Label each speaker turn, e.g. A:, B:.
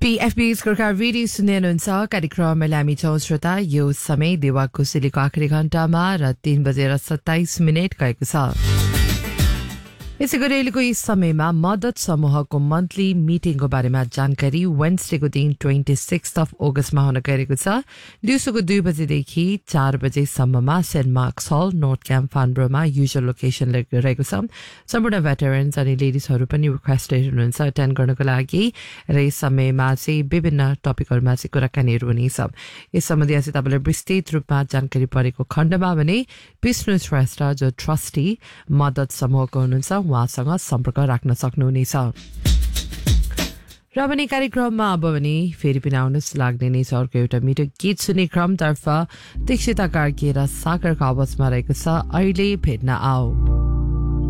A: PFB's Gorkha Radio सुन्नुहुन्छ कार्यक्रममा हामी छौं श्रोता यो समय देवाको सिलीको आखिरी घण्टामा र 3:27 गएको छ यसैगरीको यस समयमा मदत समूहको मन्थली मिटिङको बारेमा जानकारी वेन्सडेको दिन 26 अफ अगस्तमा हुन गएको छ दिउँसोको 2 बजेदेखि 4 बजेसम्ममा सेन्ट मार्क्स हल नर्थ क्याम्प फान्ब्रोमा युजुअल लोकेसन रहेको छ सम्पूर्ण भेटरन्स अनि लेडिजहरू पनि रिक्वेस्टेड हुनुहुन्छ अटेन्ड गर्नको लागि र यस समयमा चाहिँ विभिन्न टपिकहरुमा चाहिँ कुराकानीहरू हुनेछ यस सम्बन्धी चाहिँ तपाईलाई विस्तृत रूपमा जानकारी परेको खण्डमा भने विष्णु श्रेष्ठ जो ट्रस्टी मदत समूहको हुनुहुन्छ उहाँसँग सम्पर्क राख्न सक्नुहुनेछ र पनि कार्यक्रममा अब भने फेरि पनि आउनुहोस् लाग्ने नै छ अर्को एउटा मिठो गीत सुन्ने क्रमतर्फ दीक्षिता कार्की र सागरको आवाजमा रहेको छ अहिले भेट्न आऊ